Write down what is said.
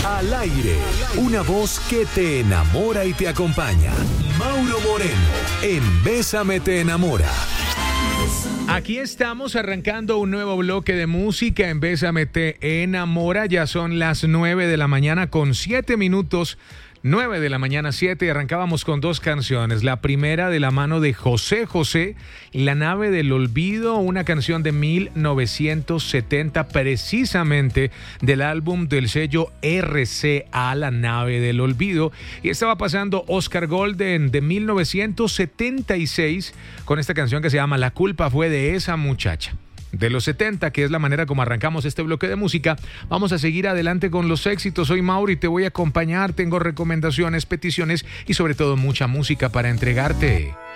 Al aire, una voz que te enamora y te acompaña. Mauro Moreno, en Bésame te enamora. Aquí estamos arrancando un nuevo bloque de música en Bésame te enamora. Ya son las 9 de la mañana con 7 minutos. 9 de la mañana 7 y arrancábamos con dos canciones. La primera de la mano de José José, La nave del olvido, una canción de 1970, precisamente del álbum del sello RCA, La nave del olvido. Y estaba pasando Oscar Golden de 1976 con esta canción que se llama La culpa fue de esa muchacha. De los 70, que es la manera como arrancamos este bloque de música. Vamos a seguir adelante con los éxitos. Soy Mauro y te voy a acompañar. Tengo recomendaciones, peticiones y sobre todo mucha música para entregarte.